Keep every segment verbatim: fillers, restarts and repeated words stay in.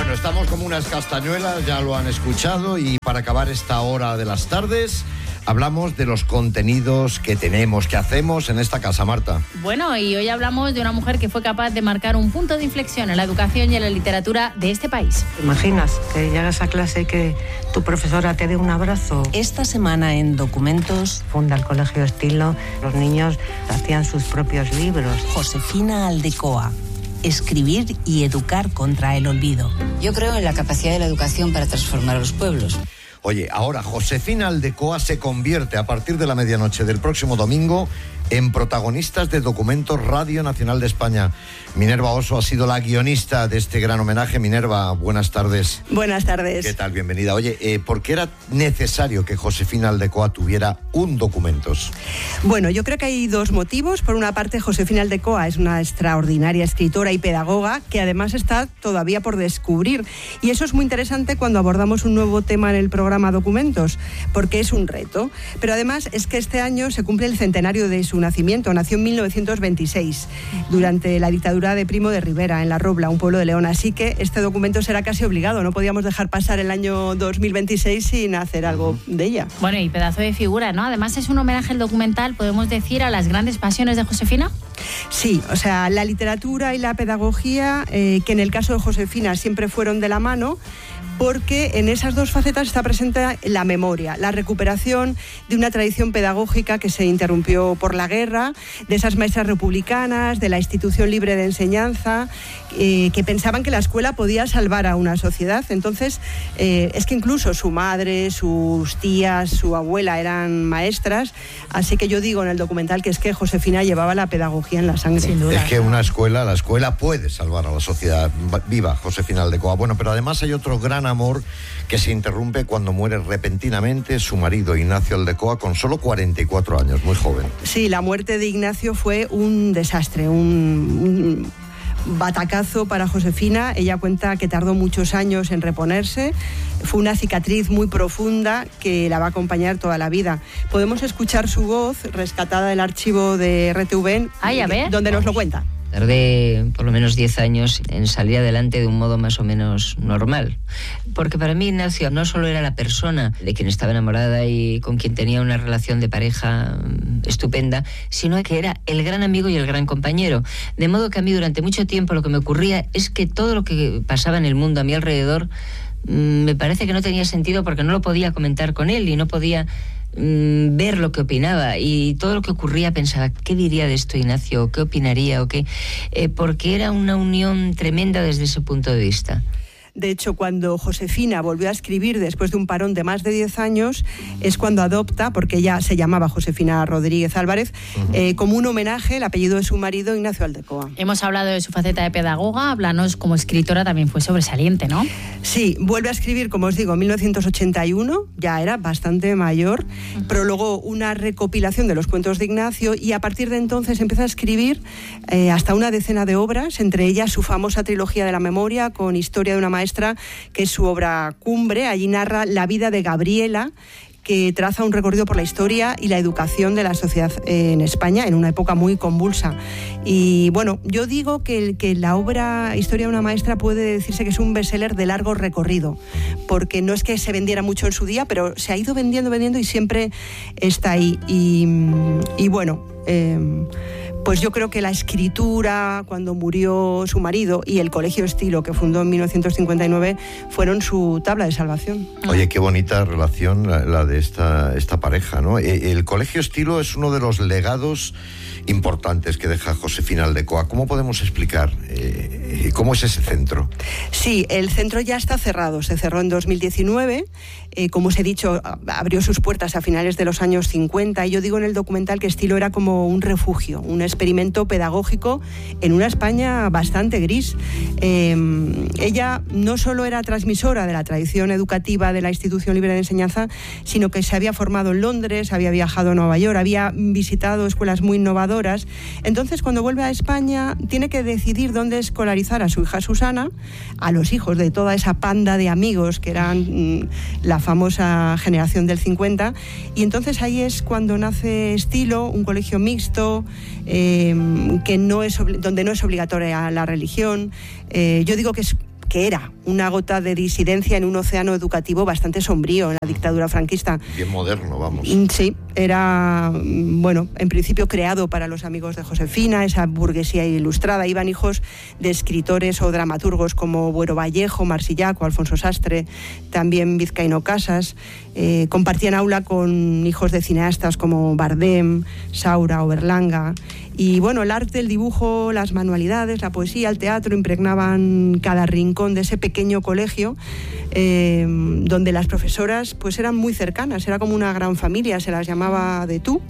Bueno, estamos como unas castañuelas, ya lo han escuchado, y para acabar esta hora de las tardes hablamos de los contenidos que tenemos, que hacemos en esta casa, Marta. Bueno, y hoy hablamos de una mujer que fue capaz de marcar un punto de inflexión en la educación y en la literatura de este país. ¿Te imaginas que llegas a clase y que tu profesora te dé un abrazo? Esta semana en Documentos Funda el Colegio Estilo, los niños hacían sus propios libros. Josefina Aldecoa. Escribir y educar contra el olvido. Yo creo en la capacidad de la educación para transformar a los pueblos. Oye, ahora Josefina Aldecoa se convierte a partir de la medianoche del próximo domingo en protagonistas de Documentos Radio Nacional de España. Minerva Oso ha sido la guionista de este gran homenaje. Minerva, buenas tardes. Buenas tardes. ¿Qué tal? Bienvenida. Oye, eh, ¿por qué era necesario que Josefina Aldecoa tuviera un Documentos? Bueno, yo creo que hay dos motivos. Por una parte, Josefina Aldecoa es una extraordinaria escritora y pedagoga que además está todavía por descubrir. Y eso es muy interesante cuando abordamos un nuevo tema en el programa Documentos, porque es un reto. Pero además es que este año se cumple el centenario de su nacimiento. Nació en mil novecientos veintiséis, durante la dictadura de Primo de Rivera, en La Robla, un pueblo de León. Así que este documento será casi obligado. No podíamos dejar pasar el año dos mil veintiséis sin hacer algo de ella. Bueno, y pedazo de figura, ¿no? Además es un homenaje el documental, podemos decir, a las grandes pasiones de Josefina. Sí, o sea, la literatura y la pedagogía, eh, que en el caso de Josefina siempre fueron de la mano, porque en esas dos facetas está presente la memoria, la recuperación de una tradición pedagógica que se interrumpió por la guerra, de esas maestras republicanas, de la institución libre de enseñanza, eh, que pensaban que la escuela podía salvar a una sociedad. Entonces, eh, es que incluso su madre, sus tías, su abuela eran maestras, así que yo digo en el documental que es que Josefina llevaba la pedagogía en la sangre. Sin duda. Es que una escuela, la escuela puede salvar a la sociedad. Viva Josefina Aldecoa. Bueno, pero además hay otro gran amor que se interrumpe cuando muere repentinamente su marido, Ignacio Aldecoa, con solo cuarenta y cuatro años, muy joven. Sí, la muerte de Ignacio fue un desastre, un, un batacazo para Josefina. Ella cuenta que tardó muchos años en reponerse. Fue una cicatriz muy profunda que la va a acompañar toda la vida. Podemos escuchar su voz rescatada del archivo de R T V, Ay, a ver. donde nos lo cuenta. Tardé por lo menos diez años en salir adelante de un modo más o menos normal. Porque para mí Ignacio no solo era la persona de quien estaba enamorada y con quien tenía una relación de pareja estupenda, sino que era el gran amigo y el gran compañero. De modo que a mí durante mucho tiempo lo que me ocurría es que todo lo que pasaba en el mundo a mi alrededor me parece que no tenía sentido porque no lo podía comentar con él y no podía ver lo que opinaba, y todo lo que ocurría pensaba, ¿qué diría de esto Ignacio? ¿Qué opinaría? ¿O qué? Eh, porque era una unión tremenda desde ese punto de vista. De hecho, cuando Josefina volvió a escribir después de un parón de más de diez años, es cuando adopta, porque ella se llamaba Josefina Rodríguez Álvarez, uh-huh. eh, como un homenaje el apellido de su marido, Ignacio Aldecoa. Hemos hablado de su faceta de pedagoga, háblanos, como escritora también fue sobresaliente, ¿no? Sí, vuelve a escribir, como os digo, en mil novecientos ochenta y uno, ya era bastante mayor, uh-huh. prologó una recopilación de los cuentos de Ignacio y a partir de entonces empieza a escribir eh, hasta una decena de obras, entre ellas su famosa trilogía de la memoria con Historia de una maestra, que es su obra cumbre. Allí narra la vida de Gabriela, que traza un recorrido por la historia y la educación de la sociedad en España en una época muy convulsa. Y bueno, yo digo que, que la obra Historia de una maestra puede decirse que es un bestseller de largo recorrido, porque no es que se vendiera mucho en su día, pero se ha ido vendiendo, vendiendo y siempre está ahí. Y, y bueno... Eh, Pues yo creo que la escritura, cuando murió su marido, y el Colegio Estilo, que fundó en mil novecientos cincuenta y nueve, fueron su tabla de salvación. Oye, qué bonita relación la, la de esta, esta pareja, ¿no? El Colegio Estilo es uno de los legados importantes que deja Josefina Aldecoa. ¿Cómo podemos explicar eh, cómo es ese centro? Sí, el centro ya está cerrado. Se cerró en dos mil diecinueve. Eh, como os he dicho, abrió sus puertas a finales de los años cincuenta. Y yo digo en el documental que Estilo era como un refugio, un experimento pedagógico en una España bastante gris. Eh, ella no solo era transmisora de la tradición educativa de la Institución Libre de Enseñanza, sino que se había formado en Londres, había viajado a Nueva York, había visitado escuelas muy innovadoras. Entonces, cuando vuelve a España, tiene que decidir dónde escolarizar a su hija Susana, a los hijos de toda esa panda de amigos que eran mmm, la famosa generación del cincuenta, y entonces ahí es cuando nace Estilo, un colegio mixto, eh, que no es, donde no es obligatoria la religión. Eh, yo digo que es que era una gota de disidencia en un océano educativo bastante sombrío en la dictadura franquista. Bien moderno, vamos. Sí, era, bueno, en principio creado para los amigos de Josefina, esa burguesía ilustrada. Iban hijos de escritores o dramaturgos como Buero Vallejo, Marsillaco, Alfonso Sastre, también Vizcaíno Casas. Eh, compartían aula con hijos de cineastas como Bardem, Saura o Berlanga. Y bueno, el arte, el dibujo, las manualidades, la poesía, el teatro impregnaban cada rincón de ese pequeño colegio, eh, donde las profesoras pues eran muy cercanas, era como una gran familia, se las llamaba de tú,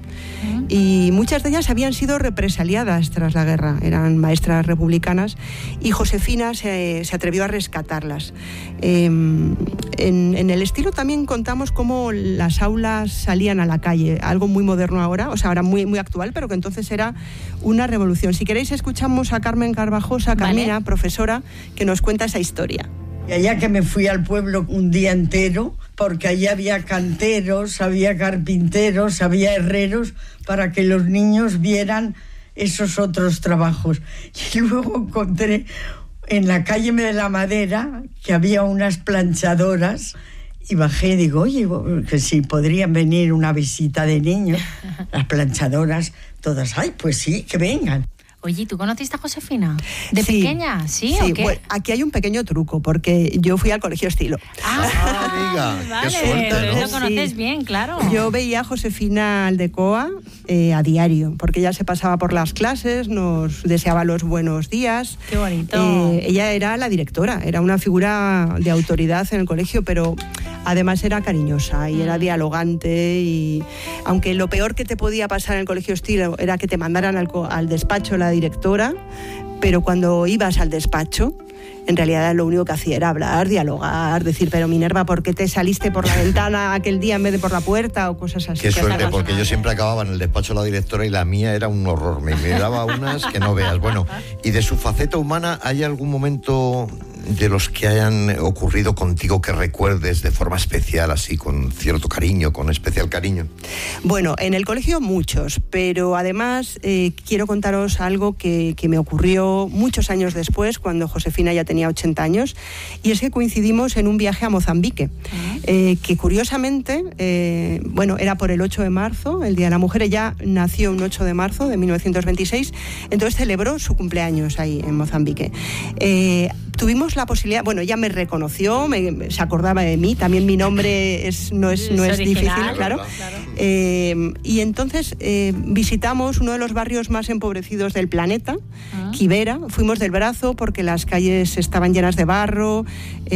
y muchas de ellas habían sido represaliadas tras la guerra, eran maestras republicanas, y Josefina se, se atrevió a rescatarlas. Eh, en, en el estilo también contamos cómo las aulas salían a la calle, algo muy moderno ahora, o sea, ahora muy, muy actual, pero que entonces era una revolución. Si queréis, escuchamos a Carmen Carvajosa, Carmina, vale, profesora, que nos cuenta esa historia. Y allá que me fui al pueblo un día entero, porque allá había canteros, había carpinteros, había herreros, para que los niños vieran esos otros trabajos. Y luego encontré en la calle de la Madera que había unas planchadoras. Y bajé y digo, oye, que si podrían venir una visita de niños, las planchadoras, todas, ay, pues sí, que vengan. Oye, ¿tú conociste a Josefina? ¿De sí, pequeña? ¿Sí, sí o qué? Bueno, aquí hay un pequeño truco, porque yo fui al colegio Estilo. Ah, ah amiga, vale, qué suerte, pero ¿no? lo conoces sí. bien, claro. Yo veía a Josefina Aldecoa eh, a diario, porque ella se pasaba por las clases, nos deseaba los buenos días. Qué bonito. Eh, ella era la directora, era una figura de autoridad en el colegio, pero además era cariñosa y era dialogante, y aunque lo peor que te podía pasar en el colegio Estilo era que te mandaran al, al despacho la directora, pero cuando ibas al despacho, en realidad lo único que hacía era hablar, dialogar, decir, pero Minerva, ¿por qué te saliste por la ventana aquel día en vez de por la puerta? O cosas así. Qué suerte, porque yo siempre acababa en el despacho de la directora y la mía era un horror, me, me daba unas que no veas. Bueno, y de su faceta humana, ¿hay algún momento de los que hayan ocurrido contigo que recuerdes de forma especial, así, con cierto cariño, con especial cariño? Bueno, en el colegio muchos, pero además eh, quiero contaros algo que, que me ocurrió muchos años después, cuando Josefina ya tenía ochenta años, y es que coincidimos en un viaje a Mozambique, uh-huh. eh, que curiosamente, eh, bueno, era por el ocho de marzo, el Día de la Mujer. Ella nació un ocho de marzo de mil novecientos veintiséis, entonces celebró su cumpleaños ahí en Mozambique. Eh, tuvimos la posibilidad, bueno, ella me reconoció, me, se acordaba de mí, también mi nombre es, no es, no es, es difícil, claro. claro. Eh, y entonces eh, visitamos uno de los barrios más empobrecidos del planeta, uh-huh. Kibera. Fuimos del brazo porque las calles estaban llenas de barro,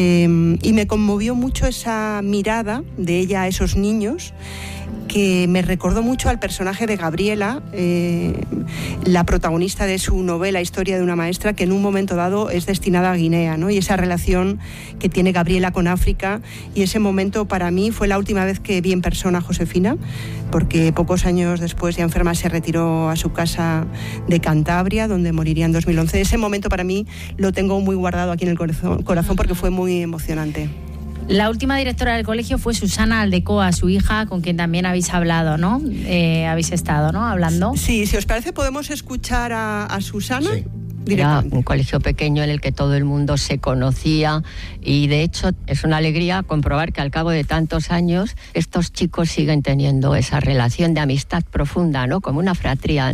eh, y me conmovió mucho esa mirada de ella a esos niños, que me recordó mucho al personaje de Gabriela, eh, la protagonista de su novela Historia de una maestra, que en un momento dado es destinada a Guinea, ¿no? Y esa relación que tiene Gabriela con África, y ese momento para mí fue la última vez que vi en persona a Josefina, porque pocos años después, ya enferma, se retiró a su casa de Cantabria, donde moriría en dos mil once. Ese momento para mí lo tengo muy guardado aquí en el corazón, corazón porque fue muy emocionante. La última directora del colegio fue Susana Aldecoa, su hija, con quien también habéis hablado, ¿no? Eh, habéis estado, ¿no? Hablando. Sí, si os parece, podemos escuchar a, a Susana. Sí. Era un colegio pequeño en el que todo el mundo se conocía, y de hecho es una alegría comprobar que al cabo de tantos años estos chicos siguen teniendo esa relación de amistad profunda, ¿no? Como una fratría.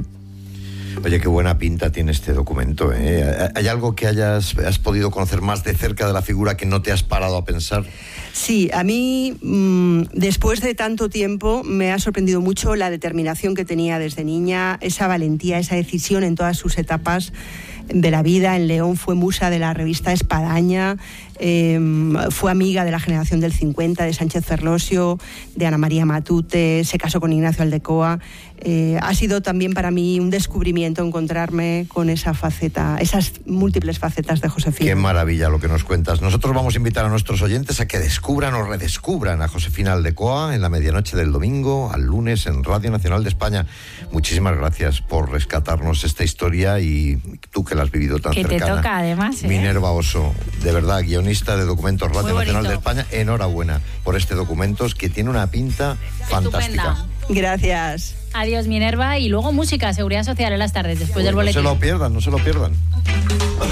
Oye, qué buena pinta tiene este documento, ¿eh? ¿Hay algo que hayas has podido conocer más de cerca de la figura que no te has parado a pensar? Sí, a mí, mmm, después de tanto tiempo, me ha sorprendido mucho la determinación que tenía desde niña, esa valentía, esa decisión en todas sus etapas de la vida. En León fue musa de la revista Espadaña, eh, fue amiga de la generación del cincuenta, de Sánchez Ferlosio, de Ana María Matute, se casó con Ignacio Aldecoa. Eh, ha sido también para mí un descubrimiento encontrarme con esa faceta, esas múltiples facetas de Josefina. Qué maravilla lo que nos cuentas. Nosotros vamos a invitar a nuestros oyentes a que descubran o redescubran a Josefina Aldecoa en la medianoche del domingo al lunes en Radio Nacional de España. Muchísimas gracias por rescatarnos esta historia, y tú que la has vivido tan que cercana. Que te toca, además, ¿eh? Minerva Oso, de verdad, guionista de Documentos Radio Nacional de España. Enhorabuena por este Documentos, que tiene una pinta fantástica. Estupenda. Gracias. Adiós, Minerva. Y luego música, Seguridad Social en las tardes, después Uy, del boletín. No se lo pierdan, no se lo pierdan.